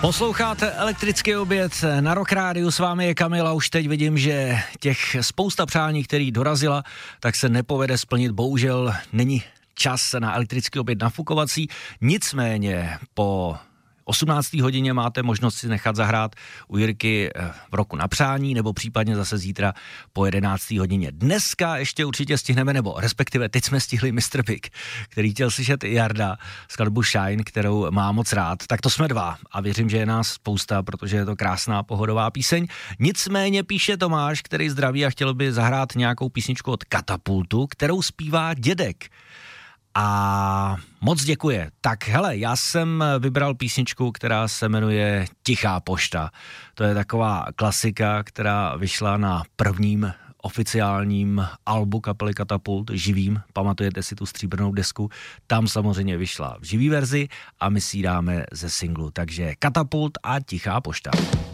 Posloucháte Elektrický oběd na Rock Rádiu, s vámi je Kamila. Už teď vidím, že těch spousta přání, který dorazila, tak se nepovede splnit. Bohužel není čas na Elektrický oběd nafukovací, nicméně po 18. hodině máte možnost si nechat zahrát u Jirky v Roku na přání, nebo případně zase zítra po 11. hodině. Dneska ještě určitě stihneme, nebo respektive teď jsme stihli Mr. Big, který chtěl slyšet i Jarda, skladbu Shine, kterou má moc rád. Tak to jsme dva a věřím, že je nás spousta, protože je to krásná pohodová píseň. Nicméně píše Tomáš, který zdraví a chtěl by zahrát nějakou písničku od Katapultu, kterou zpívá dědek. A moc děkuje. Tak hele, já jsem vybral písničku, která se jmenuje Tichá pošta. To je taková klasika, která vyšla na prvním oficiálním albu kapely Katapult, živým, pamatujete si tu stříbrnou desku, tam samozřejmě vyšla v živý verzi a my si ji dáme ze singlu. Takže Katapult a Tichá pošta.